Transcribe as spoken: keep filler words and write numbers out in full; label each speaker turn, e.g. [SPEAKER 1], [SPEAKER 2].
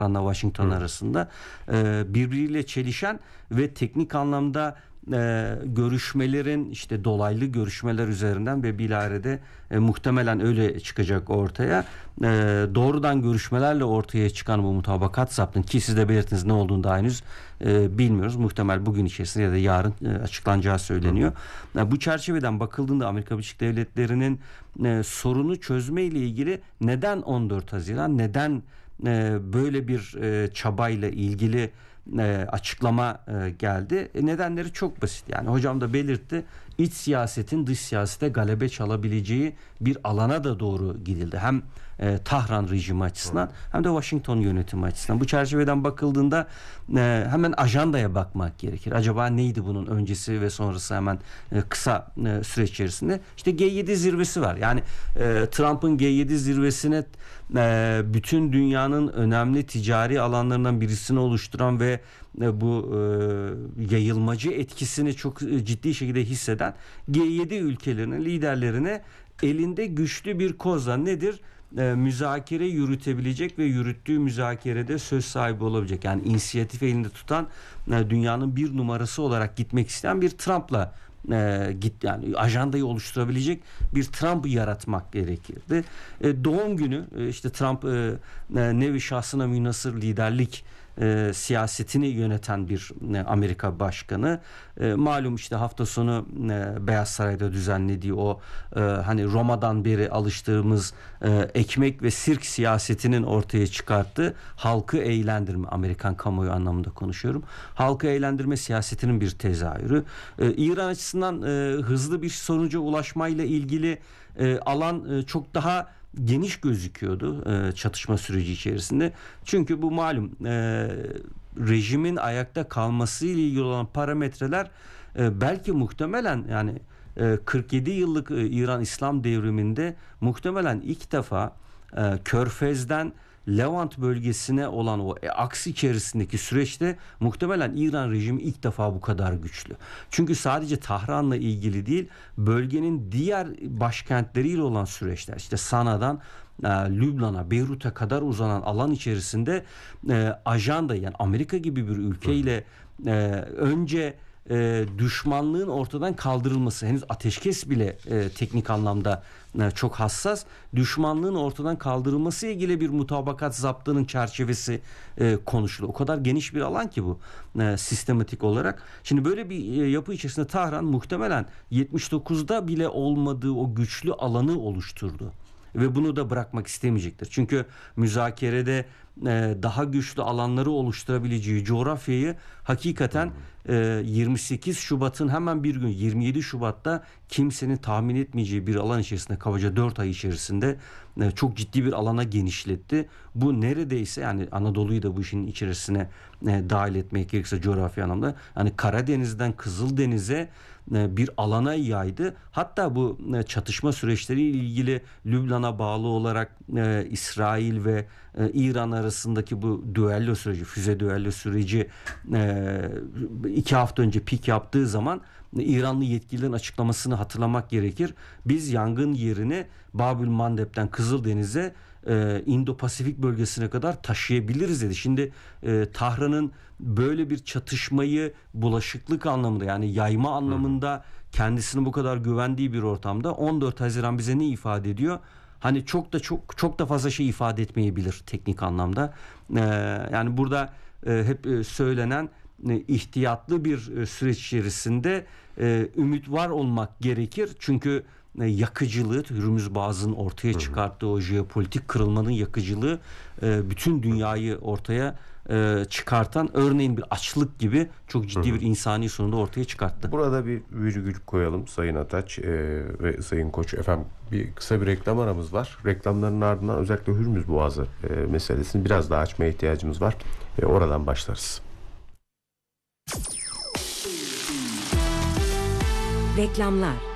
[SPEAKER 1] Washington Hı. arasında e, birbiriyle çelişen ve teknik anlamda e, görüşmelerin işte dolaylı görüşmeler üzerinden ve bilahare e, muhtemelen öyle çıkacak ortaya. E, doğrudan görüşmelerle ortaya çıkan bu mutabakat zaptın ki siz de belirttiniz ne olduğunu da henüz e, bilmiyoruz. Muhtemel bugün içerisinde ya da yarın e, açıklanacağı söyleniyor. E, bu çerçeveden bakıldığında Amerika Birleşik Devletleri'nin e, sorunu çözme ile ilgili neden on dört Haziran, neden e, böyle bir e, çabayla ilgili E, açıklama e, geldi. E, nedenleri çok basit. Yani hocam da belirtti. İç siyasetin dış siyasete galebe çalabileceği bir alana da doğru gidildi. Hem e, Tahran rejimi açısından Hı. hem de Washington yönetimi açısından. Bu çerçeveden bakıldığında e, hemen ajandaya bakmak gerekir. Acaba neydi bunun öncesi ve sonrası hemen e, kısa e, süreç içerisinde? İşte G yedi zirvesi var. Yani e, Trump'ın G yedi zirvesine e, bütün dünyanın önemli ticari alanlarından birisini oluşturan ve e, bu e, yayılmacı etkisini çok e, ciddi şekilde hisseden G yedi ülkelerinin liderlerine elinde güçlü bir kozla nedir? E, müzakere yürütebilecek ve yürüttüğü müzakerede söz sahibi olabilecek. Yani inisiyatif elinde tutan e, dünyanın bir numarası olarak gitmek isteyen bir Trump'la e, git yani ajandayı oluşturabilecek bir Trump'ı yaratmak gerekirdi. E, doğum günü e, işte Trump e, e, nevi şahsına münhasır liderlik E, siyasetini yöneten bir e, Amerika başkanı. E, malum işte hafta sonu e, Beyaz Saray'da düzenlediği o e, hani Roma'dan beri alıştığımız e, ekmek ve sirk siyasetinin ortaya çıkarttığı halkı eğlendirme, Amerikan kamuoyu anlamında konuşuyorum. Halkı eğlendirme siyasetinin bir tezahürü. E, İran açısından e, hızlı bir sonuca ulaşmayla ilgili e, alan e, çok daha geniş gözüküyordu e, çatışma süreci içerisinde. Çünkü bu malum e, rejimin ayakta kalması ile ilgili olan parametreler e, belki muhtemelen yani e, kırk yedi yıllık e, İran İslam devriminde muhtemelen ilk defa e, Körfez'den Levant bölgesine olan o e, aks içerisindeki süreçte muhtemelen İran rejimi ilk defa bu kadar güçlü. Çünkü sadece Tahran'la ilgili değil, bölgenin diğer başkentleriyle olan süreçler, işte Sana'dan e, Lübnan'a, Beyrut'a kadar uzanan alan içerisinde e, ajanda, yani Amerika gibi bir ülkeyle e, önce e, düşmanlığın ortadan kaldırılması, henüz ateşkes bile e, teknik anlamda e, çok hassas, düşmanlığın ortadan kaldırılması ilgili bir mutabakat zaptının çerçevesi e, konuşuluyor. O kadar geniş bir alan ki bu e, sistematik olarak. Şimdi böyle bir e, yapı içerisinde Tahran muhtemelen yetmiş dokuzda bile olmadığı o güçlü alanı oluşturdu. Ve bunu da bırakmak istemeyecektir. Çünkü müzakerede e, daha güçlü alanları oluşturabileceği coğrafyayı hakikaten e, yirmi sekiz Şubat'ın hemen bir gün, yirmi yedi Şubat'ta kimsenin tahmin etmeyeceği bir alan içerisinde, kabaca dört ay içerisinde e, çok ciddi bir alana genişletti. Bu neredeyse, yani Anadolu'yu da bu işin içerisine e, dahil etmek gerekirse coğrafya anlamda, yani Karadeniz'den Kızıldeniz'e bir alana yaydı. Hatta bu çatışma süreçleriyle ilgili Lübnan'a bağlı olarak e, İsrail ve e, İran arasındaki bu düello süreci, füze düello süreci e, iki hafta önce pik yaptığı zaman İranlı yetkililerin açıklamasını hatırlamak gerekir. Biz yangın yerini Babül Mandeb'den Kızıldeniz'e, e, İndo-Pasifik bölgesine kadar taşıyabiliriz dedi. Şimdi e, Tahran'ın böyle bir çatışmayı bulaşıklık anlamında, yani yayma anlamında kendisini bu kadar güvendiği bir ortamda on dört Haziran bize ne ifade ediyor? Hani çok da çok çok da fazla şey ifade etmeyebilir teknik anlamda. Ee, yani burada e, hep e, söylenen e, ihtiyatlı bir e, süreç içerisinde e, ümit var olmak gerekir. Çünkü e, yakıcılığı, Hürmüz Boğazı'nın ortaya çıkarttığı o jeopolitik kırılmanın yakıcılığı e, bütün dünyayı ortaya e, çıkartan, örneğin bir açlık gibi çok ciddi hı hı. bir insani sorunu da ortaya çıkarttı.
[SPEAKER 2] Burada bir virgül koyalım Sayın Ataç e, ve Sayın Koç. Efendim, bir kısa bir reklam aramız var. Reklamların ardından özellikle Hürmüz Boğazı e, meselesini biraz daha açmaya ihtiyacımız var. E, oradan başlarız.
[SPEAKER 3] Reklamlar.